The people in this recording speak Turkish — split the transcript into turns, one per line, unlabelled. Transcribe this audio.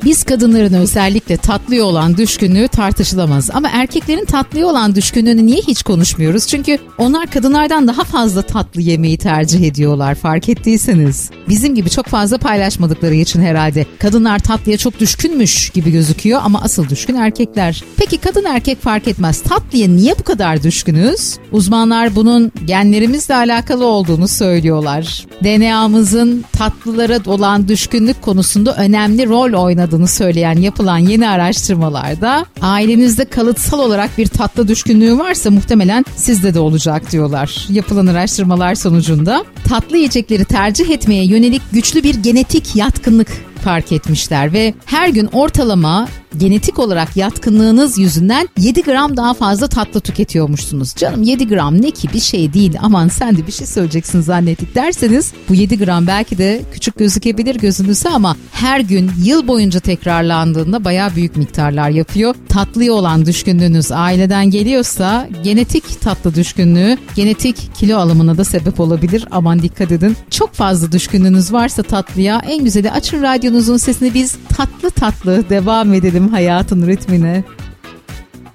Biz kadınların özellikle tatlıya olan düşkünlüğü tartışılamaz. Ama erkeklerin tatlıya olan düşkünlüğünü niye hiç konuşmuyoruz? Çünkü onlar kadınlardan daha fazla tatlı yemeği tercih ediyorlar, fark ettiyseniz. Bizim gibi çok fazla paylaşmadıkları için herhalde. Kadınlar tatlıya çok düşkünmüş gibi gözüküyor ama asıl düşkün erkekler. Peki kadın erkek fark etmez. Tatlıya niye bu kadar düşkünüz? Uzmanlar bunun genlerimizle alakalı olduğunu söylüyorlar. DNA'mızın tatlılara olan düşkünlük konusunda önemli rol oynadığını söyleyen yapılan yeni araştırmalarda ailenizde kalıtsal olarak bir tatlı düşkünlüğü varsa muhtemelen sizde de olacak diyorlar. Yapılan araştırmalar sonucunda tatlı yiyecekleri tercih etmeye yönelik güçlü bir genetik yatkınlık fark etmişler ve her gün ortalama genetik olarak yatkınlığınız yüzünden 7 gram daha fazla tatlı tüketiyormuşsunuz. Canım 7 gram ne ki, bir şey değil, aman sen de bir şey söyleyeceksin zannettik derseniz bu 7 gram belki de küçük gözükebilir gözünüze ama her gün yıl boyunca tekrarlandığında bayağı büyük miktarlar yapıyor. Tatlıya olan düşkünlüğünüz aileden geliyorsa genetik tatlı düşkünlüğü genetik kilo alımına da sebep olabilir. Aman dikkat edin. Çok fazla düşkünlüğünüz varsa tatlıya en güzeli açın radyonuzun sesini, biz tatlı tatlı devam edelim hayatın ritmine.